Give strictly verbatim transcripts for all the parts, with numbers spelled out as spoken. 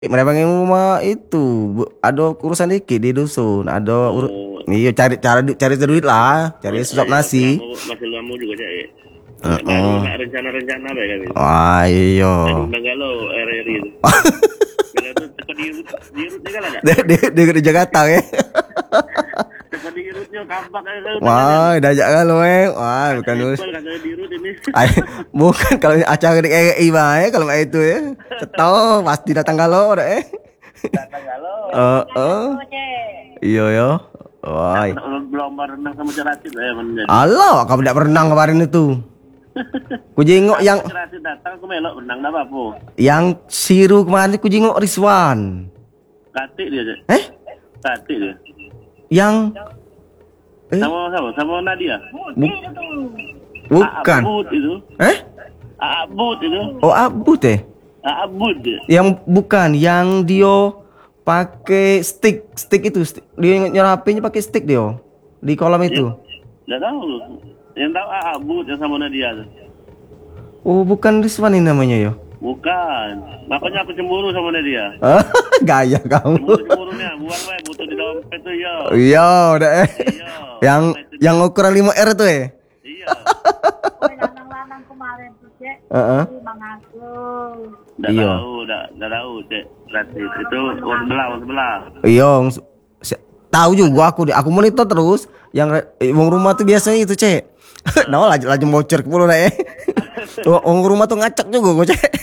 Mereka yang rumah itu bu- ada urusan dikit di dusun, ada ur Oh, iya cari cara cari duit lah, oh, cari ya, suap ya, masih nasi. lama, masih lama juga cak. Ya. Anak baru Heeh. nak rencana-rencana apa ya kan? Wah, iya. Nak undang galau R R I itu. Bila tu teka dirut, dirut ni kan ada. Dia dia dia di Jakarta ya. Teka dirutnya kampak kan kan kan. Wah, diajak kalau eh. Wah, Ada bukan urus. Apple katanya dirut ini. Ay, bukan kalau acara di R I mah ya, kalau nggak itu ya. Cetok pasti datang kalau dah eh. Datang galau. Eh, eh. Iya ya. Wah. Nak belum berenang sama Cerasit ya menjadi. Allah, kamu tidak berenang kemarin itu. Ku jengok yang Cerasit datang aku melok berenang dah apa? yang siru kemarin ku jengok Rizwan. Katik dia cak. Eh? Katik dia. Yang eh Sama sama sama Nadia. bu- bukan. Abud itu. Eh? Abud itu. Oh, Abu teh. Abud dia. Yang bukan, yang dia pakai stick, stick itu, stick. Dia nyerapinnya pakai stick dia di kolam itu. Enggak tahu. Yang tahu Abud yang sama Nadia tu. Oh, bukan Rizwan ini namanya ya. Bukan. Makanya aku cemburu sama Nadia. Gaya kamu. Cemburu-cemburunya buang wae butuh di dompet tu ya. Iya, udah eh. Iya. Yang yang ukuran lima R tuh eh. Iya. Oh, lanang-lanang kemarin tuh, Cek. Heeh. Mengaku. Dah Iya. tahu, dah dah tahu cek. Berarti itu orang sebelah, orang sebelah. Iya, s- si- tahu juga aku aku monitor terus yang re- eh, wong rumah tuh biasanya itu, Cek. Nah, laju laju bocor ke pulau dah eh. Wong rumah tuh ngacak juga gue, Cek.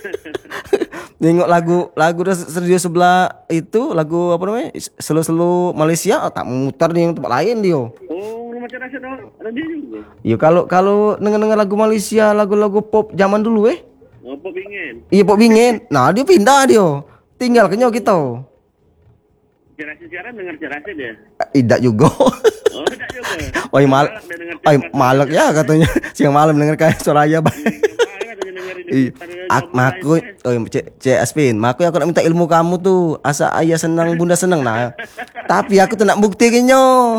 Nengok lagu lagu udah serius sebelah itu lagu apa namanya selo-selo Malaysia oh, tak muter di tempat lain dia. Oh, rumah cerdas dong. Ada dia juga. Iya kalau kalau dengar-dengar lagu Malaysia lagu-lagu pop zaman dulu eh. Apa pingin? Iya pop bingin. Nah dia pindah dia. Tinggal kenyau kita. Cerdas siaran dengar cerdas dia. Eh, Tidak juga. Oh, tidak juga. Oh iya, mal, Dia dengar oh, iya, cerdas. malak ya katanya siang malam dengar kayak Soraya bah. Ih, ak maku, oh cek cek Aspin, maku aku nak minta ilmu kamu tuh, asa ayah senang bunda senang nah. Tapi aku tuh nak buktiin nyo.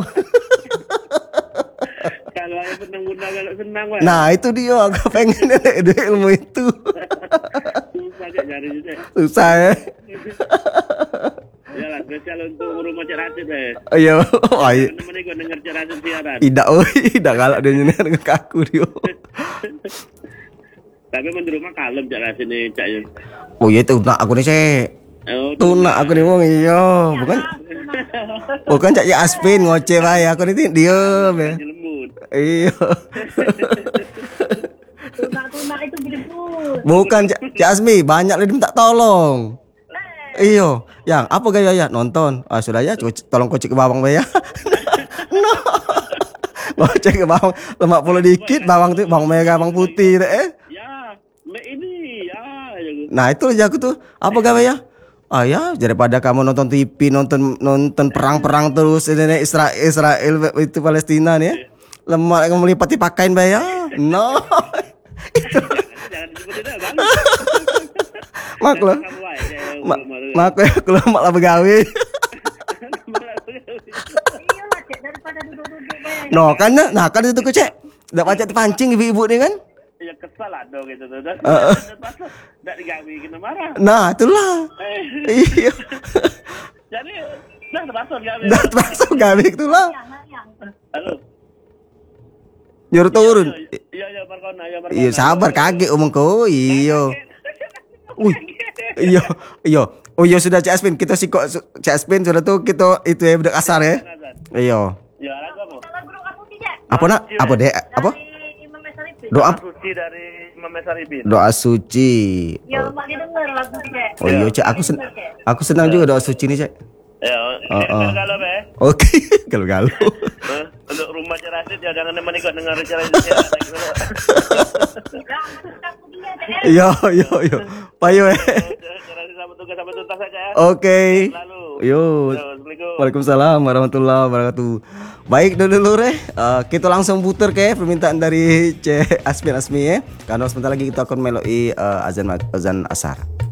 Kalau ayah senang bunda kalau senang wah. Nah itu dia, aku pengen ada ilmu itu. Susah cek cari juga. Susah ya. Ya lah, spesial untuk rumah cerdas deh. Ayo, oh, iya. Temen-temen gua dengar cerdas siaran. Tidak, oh, tidak galak dia nyentuh dengan kaku dia. Tapi men di rumah kalem cerdas ini cak ya. Oh iya itu nak aku nih cek. Oh, Tuh nak aku nih wong iya, bukan bukan cak ya Aspin ngoceh bae aku nih diem ya. lembut. Iya. Tunak-tunak itu dijemput. Bukan Cak Cak Asmi, banyak lagi minta tolong. Iyo, yang apa gaya ya nonton? Ah sudah ya, co- tolong kocek ke bawang ya. No. Kocek ke bawang, lemak puluh dikit, bawang tuh bawang merah, bawang putih deh. Eh. Ya, mbak ini ya. ya. Nah itu aja aku tuh, apa gaya ya? Ah ya, daripada kamu nonton T V, nonton nonton perang-perang terus ini Israel Israel itu Palestina nih. Ya. Lemak yang melipati pakaian bay ya. No. Jangan disebutin dah, bang. Mak lo. Kamu wae, kayak Mak rumah lu. mak ya kalau mak lah begawe. Iyalah, Cek, daripada duduk-duduk, Bang. No kan nah kan itu cek. Dak pacak dipancing ibu-ibu nih kan. Ya kesal lah dong gitu tuh. Dan Heeh. tidak digawe kita marah. Nah, itulah. Eh, Iya. jadi dah terpaksa gawe. Dah terpaksa gawe itulah. Yang, yang. Halo. Nyuruh turun. Iya iya Markona, ya Markona. Iya sabar kaget omongku. Iya. Wih. Iya, iya. Oh iya sudah Cak Aspin, kita sih kok Cak Aspin sudah tuh kita itu ya budak kasar ya. Iya. Ya lagu apa? Lagu doa suci, Cek. Apa nak? Apa deh? Apa? Dari Imam Mesaripin. Doa Suci dari Imam Mesaribin. doa suci. Ya, mak dia denger lagu sih, Cek. Oh iya Cak, aku sen aku senang juga doa suci nih Cak. Ya, Oh, oh. kalau be. Oke, galau-galau. Eh, Untuk rumah cerasit ya jangan nemen ikut dengar cerasit ya. Jangan takut dia, Cek. Iya, iya, iya. Payo eh. Cerasit sama tugas sama tuntas saja ya. Oke. Lalu. Yo. Assalamualaikum. Waalaikumsalam warahmatullahi wabarakatuh. Baik dulu eh, uh, kita langsung putar ke permintaan dari C Aspin Asmi ya. Karena sebentar lagi kita akan meloi uh, azan azan asar.